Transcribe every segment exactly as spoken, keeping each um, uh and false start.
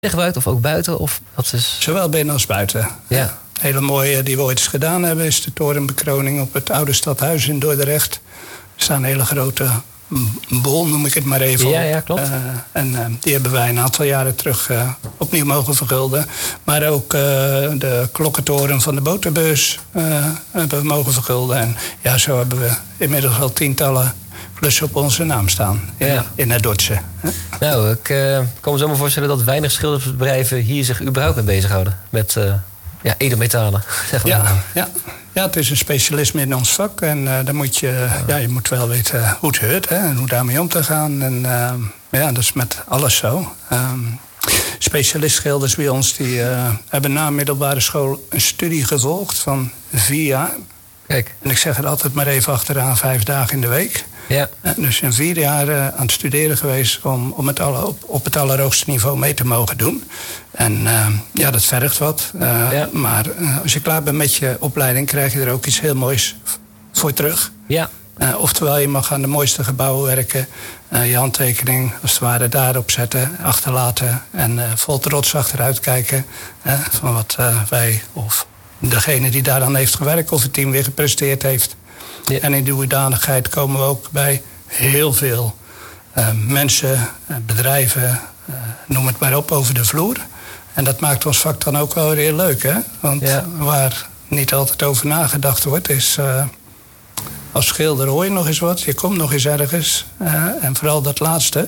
gebruikt of ook buiten? Of wat is... Zowel binnen als buiten. Ja. Hele mooie die we ooit eens gedaan hebben is de torenbekroning op het oude stadhuis in Dordrecht. Er staan hele grote bol, noem ik het maar even. Ja, ja, klopt. Uh, en uh, die hebben wij een aantal jaren terug uh, opnieuw mogen vergulden. Maar ook uh, de klokkentoren van de boterbeurs uh, hebben we mogen vergulden. En ja, zo hebben we inmiddels al tientallen klussen op onze naam staan. In, ja. in het Dordtse. Huh? Nou, ik uh, kan me zo maar voorstellen dat weinig schildersbedrijven hier zich überhaupt mee bezighouden. Met uh, ja, edelmetalen, zeg maar. Ja, ja. Ja, het is een specialisme in ons vak. En uh, dan moet je, ja. Ja, je moet wel weten hoe het heurt, hè, en hoe daarmee om te gaan. En uh, ja, dat is met alles zo. Um, specialistschilders bij ons die uh, hebben na middelbare school een studie gevolgd van vier jaar. Kijk. En ik zeg het altijd maar even achteraan, vijf dagen in de week. Ja. Uh, dus in vier jaar uh, aan het studeren geweest om, om het alle, op, op het allerhoogste niveau mee te mogen doen. En uh, ja, dat vergt wat. Uh, ja. Maar uh, als je klaar bent met je opleiding, krijg je er ook iets heel moois voor terug. Ja. Uh, oftewel, je mag aan de mooiste gebouwen werken. Uh, je handtekening, als het ware, daarop zetten, achterlaten. En uh, vol trots achteruit kijken uh, van wat uh, wij of degene die daar dan heeft gewerkt of het team weer gepresteerd heeft. Ja. En in die hoedanigheid komen we ook bij heel veel uh, mensen, uh, bedrijven, uh, noem het maar op, over de vloer. En dat maakt ons vak dan ook wel weer heel leuk, hè? Want ja. waar niet altijd over nagedacht wordt, is uh, als schilder hoor je nog eens wat, je komt nog eens ergens. Uh, en vooral dat laatste,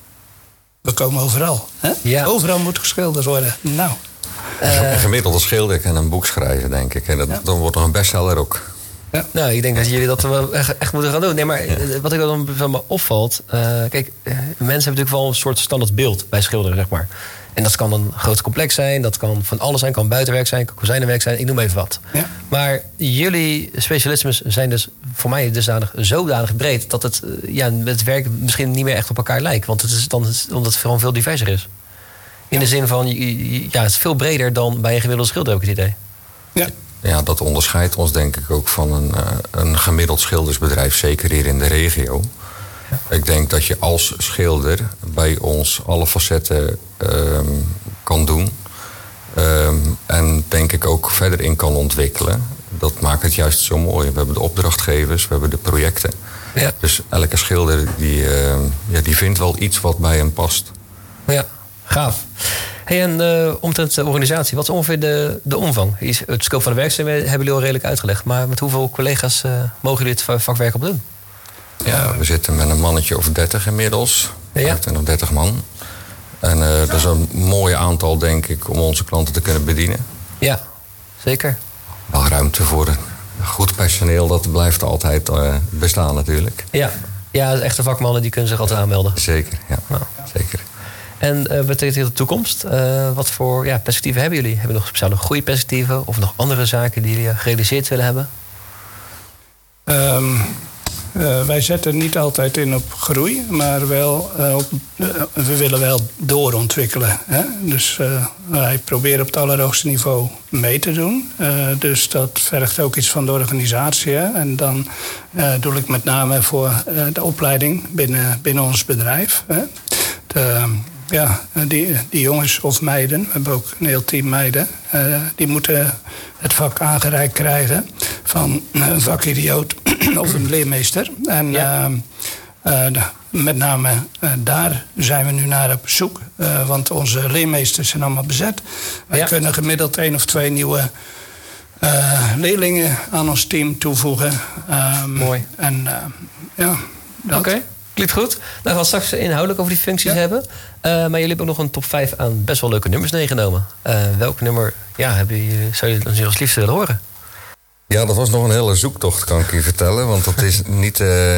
we komen overal. Hè? Ja. Overal moet geschilderd worden. Nou. Uh, een gemiddelde schilder kan een boek schrijven, denk ik. En dat, ja. dan wordt nog een bestseller ook. Ja. Nou, ik denk dat jullie dat wel echt, echt moeten gaan doen. Nee, maar ja. wat ik dan van me opvalt... Uh, kijk, uh, mensen hebben natuurlijk wel een soort standaard beeld bij schilderen, zeg maar. En dat kan een groot complex zijn, dat kan van alles zijn, kan buitenwerk zijn, kan kozijnenwerk zijn, ik noem even wat. Ja. Maar jullie specialismes zijn dus voor mij dusdanig zodanig breed dat het, uh, ja, het werk misschien niet meer echt op elkaar lijkt. Want het is dan omdat het gewoon veel diverser is. In ja. de zin van, ja, het is veel breder dan bij een gemiddelde schilder, heb ik het idee. Ja. Ja, dat onderscheidt ons denk ik ook van een, uh, een gemiddeld schildersbedrijf, zeker hier in de regio. Ja. Ik denk dat je als schilder bij ons alle facetten um, kan doen. Um, en denk ik ook verder in kan ontwikkelen. Dat maakt het juist zo mooi. We hebben de opdrachtgevers, we hebben de projecten. Ja. Dus elke schilder die, uh, ja, die vindt wel iets wat bij hem past. Ja, gaaf. Hey, en uh, omtrent de organisatie, wat is ongeveer de, de omvang? Het scope van de werkzaamheden hebben jullie al redelijk uitgelegd. Maar met hoeveel collega's uh, mogen jullie het vakwerk op doen? Ja, we zitten met een mannetje of dertig inmiddels. Ja. vijfentwintig, dertig man. En uh, dat is een mooi aantal, denk ik, om onze klanten te kunnen bedienen. Ja, zeker. Wel ruimte voor goed personeel, dat blijft altijd uh, bestaan natuurlijk. Ja, ja, echte vakmannen die kunnen zich altijd aanmelden. Zeker, ja. Nou. Zeker. En uh, wat betekent de toekomst? Uh, wat voor ja, perspectieven hebben jullie? Hebben jullie nog speciale groeiperspectieven of nog andere zaken die jullie gerealiseerd willen hebben? Um, uh, wij zetten niet altijd in op groei, maar wel uh, op, uh, we willen wel doorontwikkelen. Hè? Dus uh, wij proberen op het allerhoogste niveau mee te doen. Uh, dus dat vergt ook iets van de organisatie. Hè? En dan uh, doe ik met name voor uh, de opleiding binnen, binnen ons bedrijf. Hè? De, Ja, die, die jongens of meiden, we hebben ook een heel team meiden, uh, die moeten het vak aangereikt krijgen van een vakidioot of een leermeester. En ja. uh, uh, met name uh, daar zijn we nu naar op zoek, uh, want onze leermeesters zijn allemaal bezet. Wij ja. kunnen gemiddeld één of twee nieuwe uh, leerlingen aan ons team toevoegen. Um, Mooi. En uh, ja, dat. Oké. Klinkt goed. Nou, we gaan straks inhoudelijk over die functies ja. hebben. Uh, maar jullie hebben ook nog een top vijf aan best wel leuke nummers meegenomen. Uh, welk nummer ja, heb je, zou je dan als liefste willen horen? Ja, dat was nog een hele zoektocht, kan ik je vertellen. Want dat is niet, uh,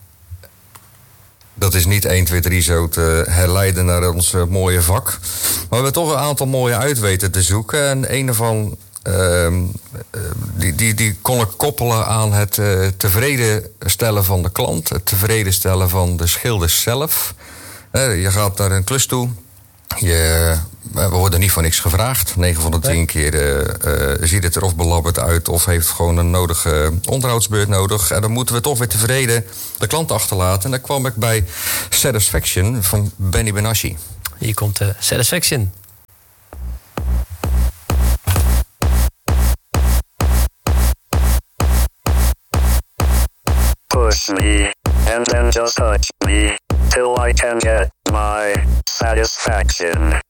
dat is niet één, twee, drie zo te herleiden naar ons uh, mooie vak. Maar we hebben toch een aantal mooie uit weten te zoeken. En een ervan Uh, uh, die, die, die kon ik koppelen aan het uh, tevreden stellen van de klant. Het tevreden stellen van de schilders zelf. Uh, je gaat naar een klus toe. Je, uh, we worden niet voor niks gevraagd. negen van de tien keer uh, uh, ziet het er of belabberd uit of heeft gewoon een nodige onderhoudsbeurt nodig. En dan moeten we toch weer tevreden de klant achterlaten. En dan kwam ik bij Satisfaction van Benny Benassi. Hier komt uh, Satisfaction. push me, and then just touch me, till I can get my satisfaction.